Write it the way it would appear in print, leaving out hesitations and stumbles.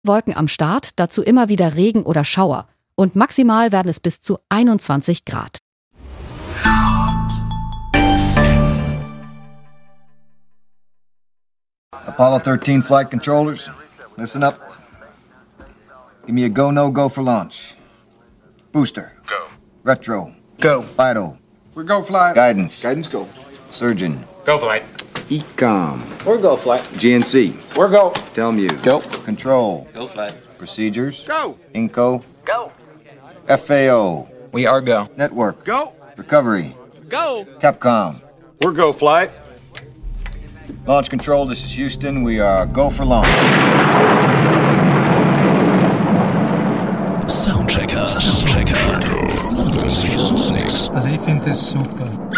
Wolken am Start, dazu immer wieder Regen oder Schauer. Und maximal werden es bis zu 21 Grad. Apollo 13 flight controllers, listen up. Give me a go, no-go for launch. Booster. Go. Retro. Go. Vital. We're go flight. Guidance. Guidance go. Surgeon. Go flight. Ecom. We're go flight. GNC. We're go. Telmuse. Go. Control. Go flight. Procedures. Go. Inco. Go. FAO. We are go. Network. Go. Recovery. Go. Capcom. We're go flight. Launch control, this is Houston. We are go for launch. Soundchecker. Also ich finde es super.